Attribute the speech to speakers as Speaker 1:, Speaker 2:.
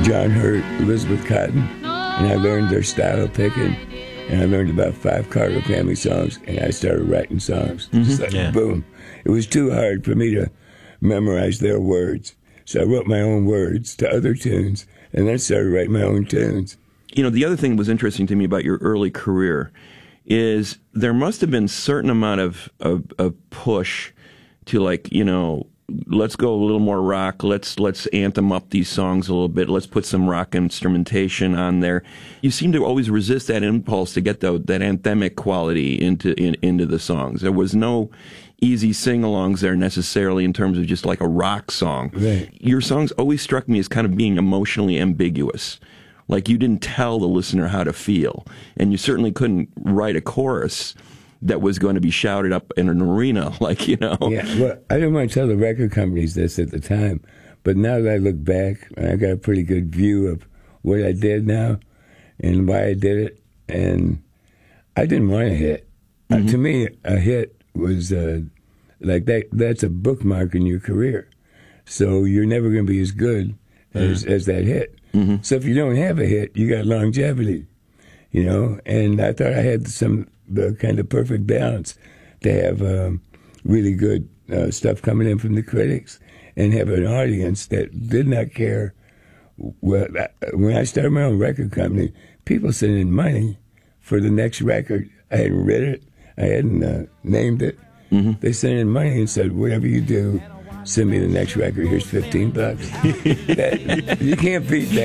Speaker 1: John Hurt, Elizabeth Cotton, and I learned their style of picking, and I learned about 5 Carter family songs, and I started writing songs. Just like boom. It was too hard for me to memorize their words, so I wrote my own words to other tunes, and then started writing my own tunes.
Speaker 2: You know, the other thing that was interesting to me about your early career is there must have been a certain amount of push to, like, you know, let's go a little more rock. Let's anthem up these songs a little bit. Let's put some rock instrumentation on there. You seem to always resist that impulse to get that anthemic quality into the songs. There was no easy sing-alongs there necessarily in terms of just like a rock song.
Speaker 1: Right.
Speaker 2: Your songs always struck me as kind of being emotionally ambiguous. Like you didn't tell the listener how to feel, and you certainly couldn't write a chorus that was going to be shouted up in an arena, like, you know.
Speaker 1: Yeah, well, I didn't want to tell the record companies this at the time, but now that I look back, I got a pretty good view of what I did now and why I did it, and I didn't want a hit. To me, a hit was like that's a bookmark in your career, so you're never going to be as good as that hit. So if you don't have a hit, you got longevity, you know, and I thought I had the kind of perfect balance to have really good stuff coming in from the critics and have an audience that did not care. Well, when I started my own record company, people sent in money for the next record. I hadn't written it. I hadn't named it. They sent in money and said, whatever you do, send me the next record. Here's $15. You can't beat that.